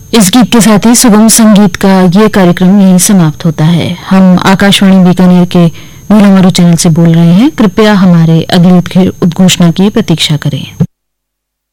इस गीत के साथ ही सुगम संगीत का ये कार्यक्रम यहीं समाप्त होता है। हम आकाशवाणी बीकानेर के नीलमरु चैनल से बोल रहे हैं। कृपया हमारे अगली उद्घोषणा की प्रतीक्षा करें।